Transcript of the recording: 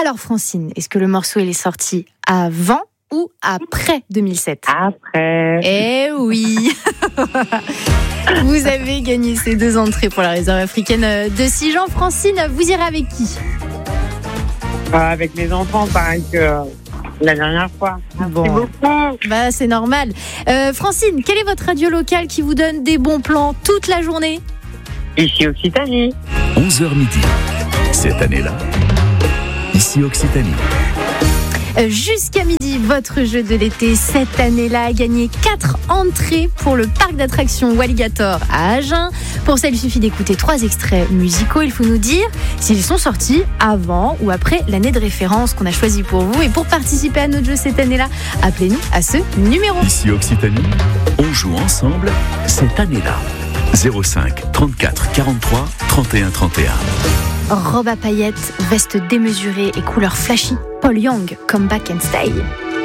Alors Francine, est-ce que le morceau il est sorti avant ou après 2007 ? Après. Eh oui. Vous avez gagné ces 2 entrées pour la réserve africaine de Sijan. Francine, vous irez avec qui ? Avec mes enfants, pareil que la dernière fois. Merci beaucoup. Bah, c'est normal. Francine, quelle est votre radio locale qui vous donne des bons plans toute la journée ? Ici Occitanie. 11h midi. Cette année-là, ici Occitanie. Jusqu'à midi, votre jeu de l'été cette année-là a gagné 4 entrées pour le parc d'attractions Walligator à Agen. Pour ça, il suffit d'écouter 3 extraits musicaux. Il faut nous dire s'ils sont sortis avant ou après l'année de référence qu'on a choisie pour vous. Et pour participer à notre jeu cette année-là, appelez-nous à ce numéro. Ici Occitanie, on joue ensemble cette année-là. 05 34 43 31 31. Robe à paillettes, veste démesurée et couleur flashy. Paul Young, Come Back and Stay.